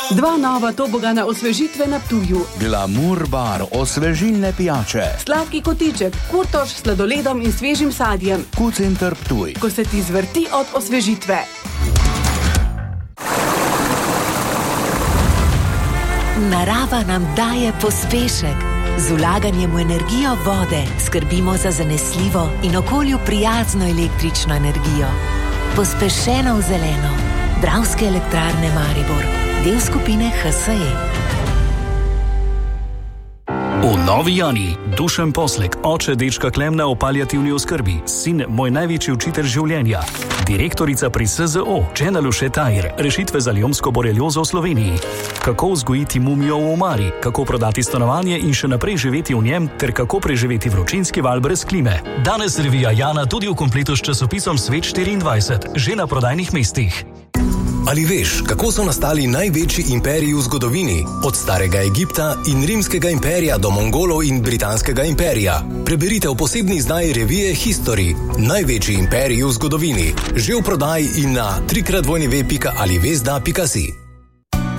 2 nova tobogana osvežitve na Ptuju. Glamour bar, osvežilne pijače. Sladki kotiček, kurtoš s sladoledom in svežim sadjem. Q-center Ptuj. Ko se ti zvrti od osvežitve. Narava nam daje pospešek. Z vlaganjem v energijo vode skrbimo za zanesljivo in okolju prijazno električno energijo. Pospešeno v zeleno. Dravske elektrarne Maribor. Del skupine HSE. V Novi Jani, Dušan Poslek, oče dečka Klemna v paliativni oskrbi, sin moj največji učitelj življenja, direktorica pri SZO, Čenaluše Tajr, rešitve za lijomsko boreliozo v Sloveniji, kako vzgojiti mumijo v omari, kako prodati stanovanje in še naprej živeti v njem, ter kako preživeti vročinski val brez klime. Danes revija Jana tudi v kompletu s časopisom Svet 24, že na prodajnih mestih. Ali veš, kako so nastali največji imperiji v zgodovini? Od starega Egipta in rimskega imperija do Mongolov in britanskega imperija. Preberite v posebni izdaji revije History, največji imperiji v zgodovini. Že v prodaji in na www.alivesda.si.